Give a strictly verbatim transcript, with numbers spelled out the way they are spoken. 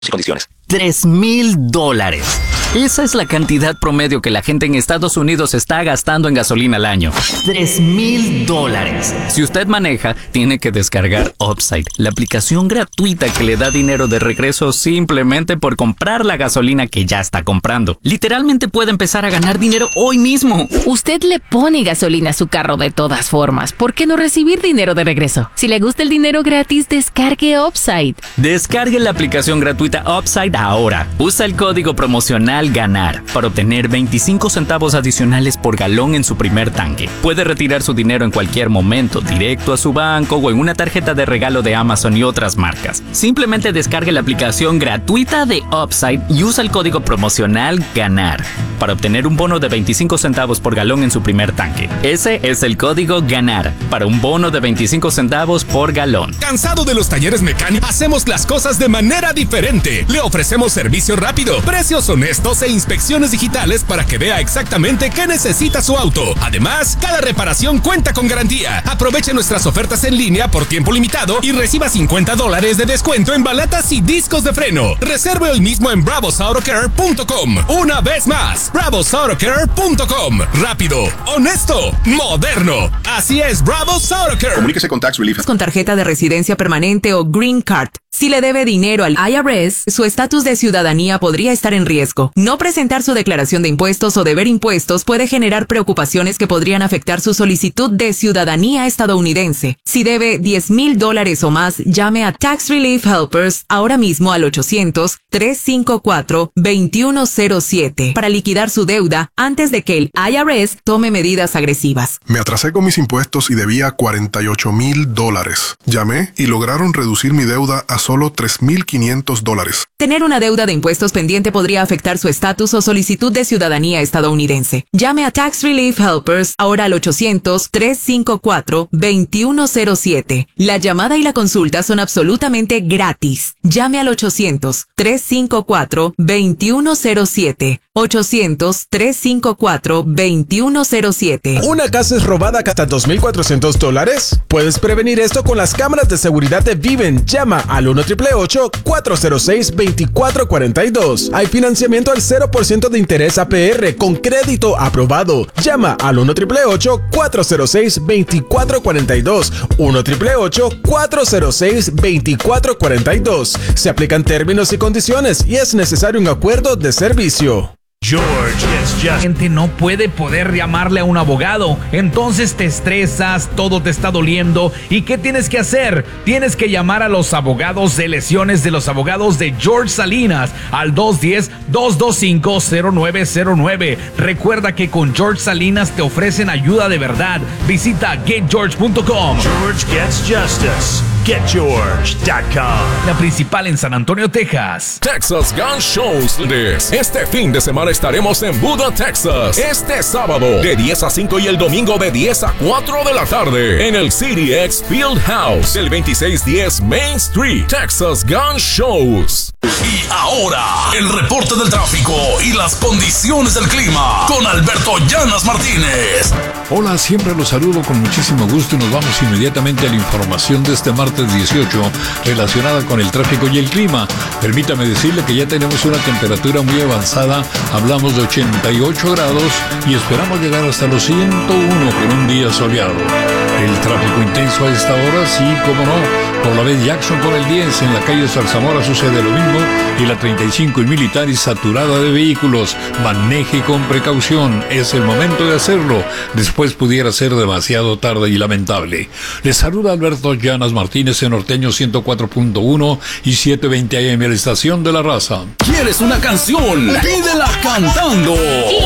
y condiciones. Tres mil dólares. Esa es la cantidad promedio que la gente en Estados Unidos está gastando en gasolina al año. Tres mil dólares. Si usted maneja, tiene que descargar Upside, la aplicación gratuita que le da dinero de regreso simplemente por comprar la gasolina que ya está comprando. Literalmente puede empezar a ganar dinero hoy mismo. Usted le pone gasolina a su carro de todas formas. ¿Por qué no recibir dinero de regreso? Si le gusta el dinero gratis, descargue Upside. Descargue la aplicación gratuita Upside ahora. Usa el código promocional GANAR para obtener veinticinco centavos adicionales por galón en su primer tanque. Puede retirar su dinero en cualquier momento, directo a su banco o en una tarjeta de regalo de Amazon y otras marcas. Simplemente descargue la aplicación gratuita de Upside y usa el código promocional GANAR para obtener un bono de veinticinco centavos por galón en su primer tanque. Ese es el código GANAR para un bono de veinticinco centavos por galón. ¿Cansado de los talleres mecánicos? Hacemos las cosas de manera diferente. Le ofrecemos servicio rápido, precios honestos e inspecciones digitales para que vea exactamente qué necesita su auto. Además, cada reparación cuenta con garantía. Aproveche nuestras ofertas en línea por tiempo limitado y reciba cincuenta dólares de descuento en balatas y discos de freno. Reserve hoy mismo en bravos auto care punto com. Una vez más, bravos auto care punto com. Rápido, honesto, moderno. Así es, Bravos Auto Care. Comuníquese con Tax Relief. Con tarjeta de residencia permanente o Green Card. Si le debe dinero al I R S, su estatus de ciudadanía podría estar en riesgo. No presentar su declaración de impuestos o deber impuestos puede generar preocupaciones que podrían afectar su solicitud de ciudadanía estadounidense. Si debe diez mil dólares o más, llame a Tax Relief Helpers ahora mismo al ochocientos, trescientos cincuenta y cuatro, veintiuno cero siete para liquidar su deuda antes de que el I R S tome medidas agresivas. Me atrasé con mis impuestos y debía cuarenta y ocho mil dólares. Llamé y lograron reducir mi deuda a solo tres mil quinientos dólares. Tener una deuda de impuestos pendiente podría afectar su estatus o solicitud de ciudadanía estadounidense. Llame a Tax Relief Helpers ahora al ochocientos, trescientos cincuenta y cuatro, veintiuno cero siete. La llamada y la consulta son absolutamente gratis. Llame al ochocientos, trescientos cincuenta y cuatro, veintiuno cero siete. ochocientos, trescientos cincuenta y cuatro, veintiuno cero siete. ¿Una casa es robada hasta dos mil cuatrocientos dólares? Puedes prevenir esto con las cámaras de seguridad de Viven. Llama al uno ocho ocho ocho, cuatro cero seis, dos cuatro cuatro dos. Hay financiamiento al cero por ciento de interés A P R con crédito aprobado. Llama al uno ocho ocho ocho, cuatro cero seis, dos cuatro cuatro dos. uno ocho ocho ocho, cuatro cero seis, dos cuatro cuatro dos. Se aplican términos y condiciones y es necesario un acuerdo de servicio. George gets just. Gente no puede poder llamarle a un abogado, entonces te estresas, todo te está doliendo. ¿Y qué tienes que hacer? Tienes que llamar a los abogados de lesiones de los abogados de George Salinas al dos uno cero, dos dos cinco, cero nueve cero nueve. Recuerda que con George Salinas te ofrecen ayuda de verdad. Visita get george punto com. George Gets Justice. get george punto com. La principal en San Antonio, Texas. Texas Gun Shows. Este fin de semana estaremos en Buda, Texas. Este sábado de diez a cinco y el domingo de diez a cuatro de la tarde en el City X Field House del veintiséis diez Main Street. Texas Gun Shows. Y ahora, el reporte del tráfico y las condiciones del clima con Alberto Llanas Martínez. Hola, siempre los saludo con muchísimo gusto y nos vamos inmediatamente a la información de este martes dieciocho relacionada con el tráfico y el clima. Permítame decirle que ya tenemos una temperatura muy avanzada, hablamos de ochenta y ocho grados y esperamos llegar hasta los ciento uno con un día soleado. El tráfico intenso a esta hora, sí, cómo no. Por la vez Jackson con el diez, en la calle Zarzamora sucede lo mismo y la treinta y cinco y Military saturada de vehículos. Maneje con precaución, es el momento de hacerlo. Después pudiera ser demasiado tarde y lamentable. Les saluda Alberto Llanas Martínez en Norteño ciento cuatro punto uno y setecientos veinte A M, la estación de la raza. ¿Quieres una canción? Pídela cantando.